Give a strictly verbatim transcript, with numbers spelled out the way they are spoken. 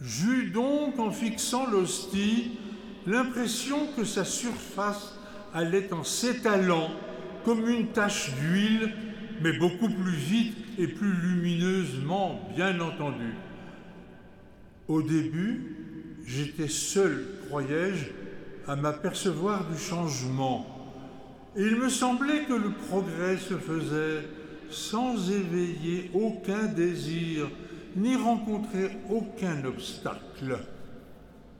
J'eus donc, en fixant l'hostie, l'impression que sa surface allait en s'étalant comme une tache d'huile, mais beaucoup plus vite et plus lumineusement, bien entendu. Au début, j'étais seul, croyais-je, à m'apercevoir du changement. Et il me semblait que le progrès se faisait sans éveiller aucun désir, ni rencontrer aucun obstacle.